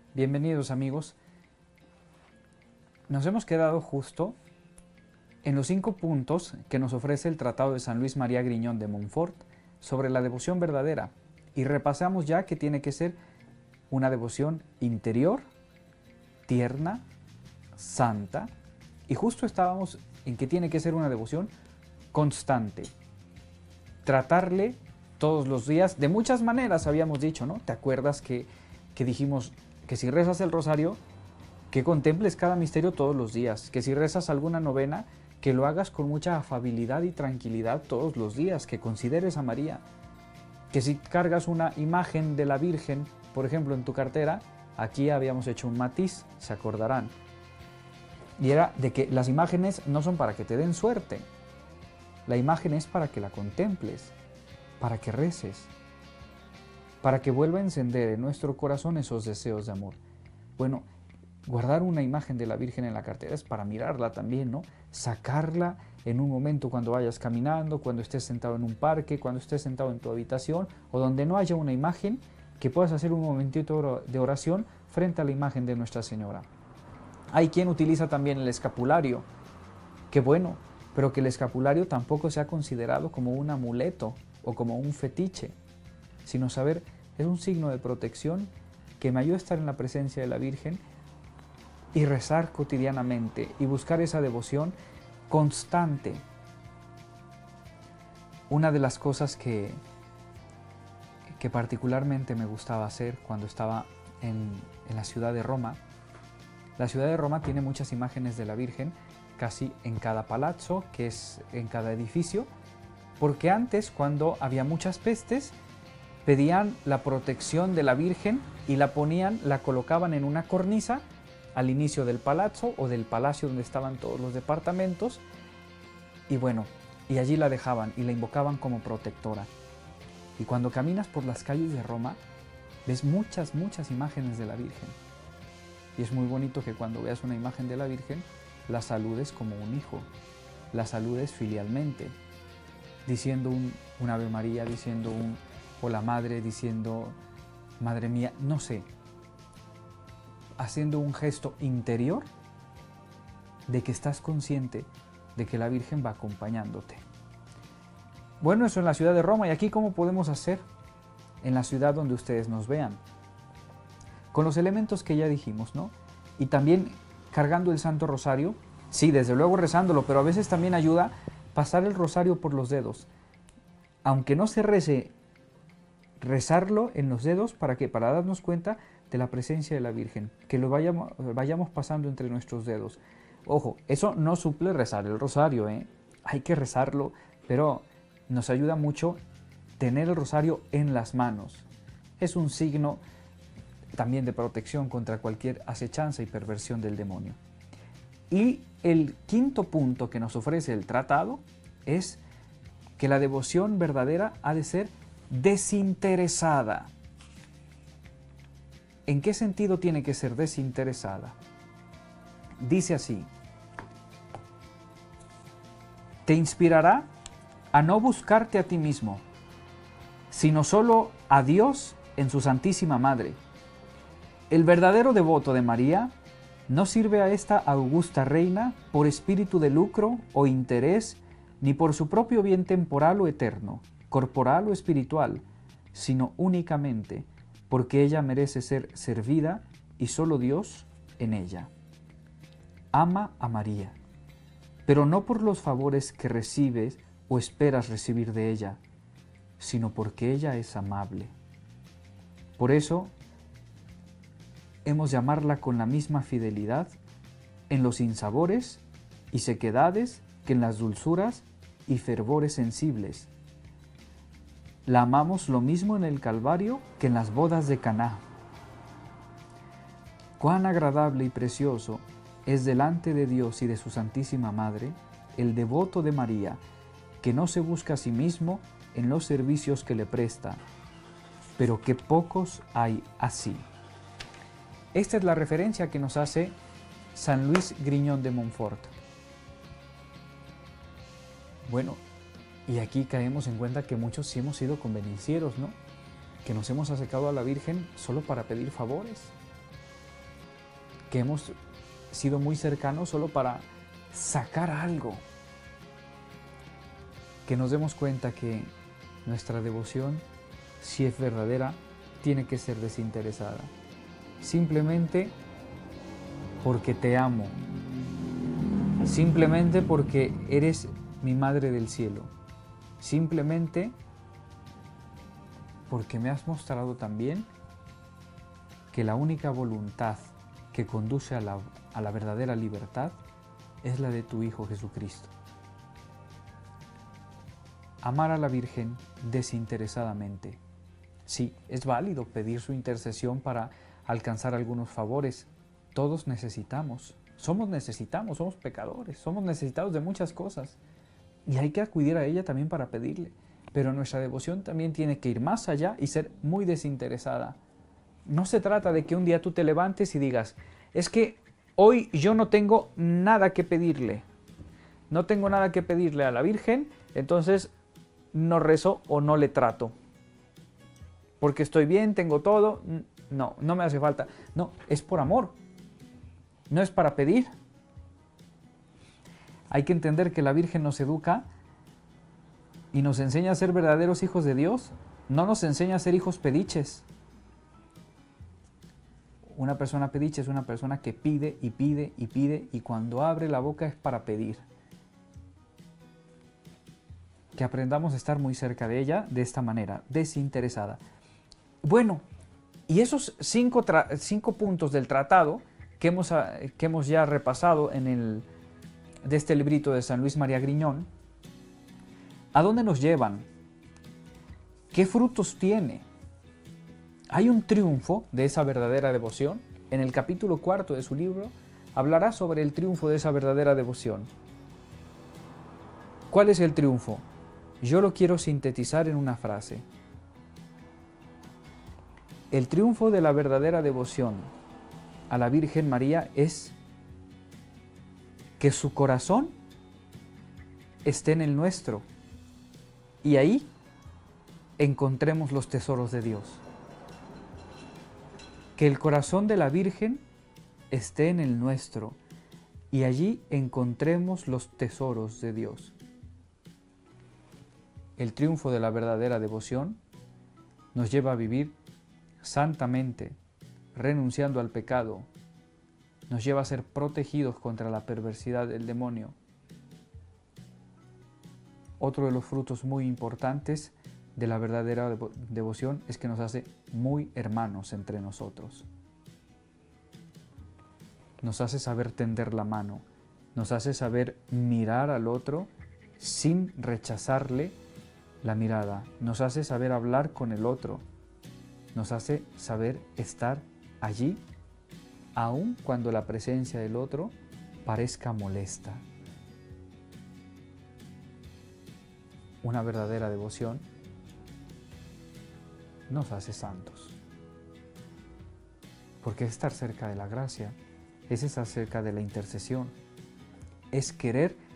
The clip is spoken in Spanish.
Bienvenidos amigos. Nos hemos quedado justo en los 5 puntos que nos ofrece el Tratado de San Luis María Griñón de Montfort sobre la devoción verdadera y repasamos ya que tiene que ser una devoción interior, tierna, santa, y justo estábamos en que tiene que ser una devoción constante. Tratarle todos los días, de muchas maneras habíamos dicho, ¿no? ¿Te acuerdas que dijimos que si rezas el rosario, que contemples cada misterio todos los días, que si rezas alguna novena, que lo hagas con mucha afabilidad y tranquilidad todos los días, que consideres a María, que si cargas una imagen de la Virgen, por ejemplo, en tu cartera, aquí habíamos hecho un matiz, se acordarán, y era de que las imágenes no son para que te den suerte, la imagen es para que la contemples, para que reces, para que vuelva a encender en nuestro corazón esos deseos de amor. Bueno, guardar una imagen de la Virgen en la cartera es para mirarla también, ¿no? Sacarla en un momento cuando vayas caminando, cuando estés sentado en un parque, cuando estés sentado en tu habitación o donde no haya una imagen, que puedas hacer un momentito de oración frente a la imagen de Nuestra Señora. Hay quien utiliza también el escapulario, qué bueno, pero que el escapulario tampoco sea considerado como un amuleto o como un fetiche, sino saber, es un signo de protección que me ayuda a estar en la presencia de la Virgen y rezar cotidianamente y buscar esa devoción constante. Una de las cosas que particularmente me gustaba hacer cuando estaba en la ciudad de Roma, la ciudad de Roma tiene muchas imágenes de la Virgen, casi en cada palazzo, que es en cada edificio, porque antes, cuando había muchas pestes, pedían la protección de la Virgen y la colocaban en una cornisa al inicio del palazzo o del palacio donde estaban todos los departamentos, y bueno, y allí la dejaban y la invocaban como protectora. Y cuando caminas por las calles de Roma, ves muchas imágenes de la Virgen. Y es muy bonito que cuando veas una imagen de la Virgen, la saludes como un hijo, la saludes filialmente, diciendo un Ave María, diciendo un Hola Madre, diciendo Madre mía, no sé, haciendo un gesto interior de que estás consciente de que la Virgen va acompañándote. Bueno, eso en la ciudad de Roma. ¿Y aquí cómo podemos hacer? En la ciudad donde ustedes nos vean. Con los elementos que ya dijimos, ¿no? Y también cargando el Santo Rosario, sí, desde luego rezándolo, pero a veces también ayuda pasar el rosario por los dedos. Aunque no se rece, rezarlo en los dedos, ¿para qué? Para darnos cuenta de la presencia de la Virgen, que lo vayamos pasando entre nuestros dedos. Ojo, eso no suple rezar el rosario, ¿eh? Hay que rezarlo, pero nos ayuda mucho tener el rosario en las manos. Es un signo también de protección contra cualquier acechanza y perversión del demonio. Y el quinto punto que nos ofrece el tratado es que la devoción verdadera ha de ser desinteresada. ¿En qué sentido tiene que ser desinteresada? Dice así: te inspirará a no buscarte a ti mismo, sino solo a Dios en su Santísima Madre. El verdadero devoto de María no sirve a esta augusta reina por espíritu de lucro o interés, ni por su propio bien temporal o eterno, corporal o espiritual, sino únicamente porque ella merece ser servida y solo Dios en ella. Ama a María, pero no por los favores que recibes o esperas recibir de ella, sino porque ella es amable. Por eso, hemos de amarla con la misma fidelidad en los sinsabores y sequedades que en las dulzuras y fervores sensibles. La amamos lo mismo en el Calvario que en las bodas de Caná. Cuán agradable y precioso es delante de Dios y de su Santísima Madre el devoto de María, que no se busca a sí mismo en los servicios que le presta, pero que pocos hay así. Esta es la referencia que nos hace San Luis Griñón de Montfort. Bueno, y aquí caemos en cuenta que muchos sí hemos sido convenencieros, ¿no? Que nos hemos acercado a la Virgen solo para pedir favores. que hemos sido muy cercanos solo para sacar algo. Que nos demos cuenta que nuestra devoción, si es verdadera, tiene que ser desinteresada. Simplemente porque te amo. Simplemente porque eres mi Madre del Cielo. Simplemente porque me has mostrado también que la única voluntad que conduce a la verdadera libertad es la de tu Hijo Jesucristo. Amar a la Virgen desinteresadamente. Sí, es válido pedir su intercesión para alcanzar algunos favores. Todos necesitamos, somos pecadores, somos necesitados de muchas cosas. Y hay que acudir a ella también para pedirle. Pero nuestra devoción también tiene que ir más allá y ser muy desinteresada. No se trata de que un día tú te levantes y digas, es que hoy yo no tengo nada que pedirle. No tengo nada que pedirle a la Virgen, entonces no rezo o no le trato. Porque estoy bien, tengo todo. No, no me hace falta. No, es por amor. No es para pedir. Hay que entender que la Virgen nos educa y nos enseña a ser verdaderos hijos de Dios. No nos enseña a ser hijos pediches. Una persona pediche es una persona que pide y pide y pide y cuando abre la boca es para pedir. Que aprendamos a estar muy cerca de ella de esta manera, desinteresada. Bueno, y esos cinco puntos del tratado que hemos ya repasado de este librito de San Luis María Griñón, ¿a dónde nos llevan? ¿Qué frutos tiene? Hay un triunfo de esa verdadera devoción. En el capítulo 4 de su libro hablará sobre el triunfo de esa verdadera devoción. ¿Cuál es el triunfo? Yo lo quiero sintetizar en una frase. El triunfo de la verdadera devoción a la Virgen María es que su corazón esté en el nuestro y ahí encontremos los tesoros de Dios. Que el corazón de la Virgen esté en el nuestro y allí encontremos los tesoros de Dios. El triunfo de la verdadera devoción nos lleva a vivir santamente, renunciando al pecado, nos lleva a ser protegidos contra la perversidad del demonio. Otro de los frutos muy importantes de la verdadera devoción es que nos hace muy hermanos entre nosotros. Nos hace saber tender la mano, nos hace saber mirar al otro sin rechazarle la mirada, nos hace saber hablar con el otro, nos hace saber estar allí, aun cuando la presencia del otro parezca molesta. Una verdadera devoción nos hace santos. Porque estar cerca de la gracia es estar cerca de la intercesión, es querer